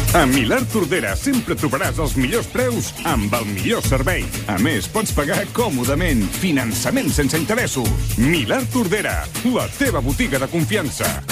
A Milà Tordera sempre trobaràs els millors preus amb el millor servei. A més, pots pagar còmodament. Finançament sense interessos. Milà Tordera, la teva botiga de confiança.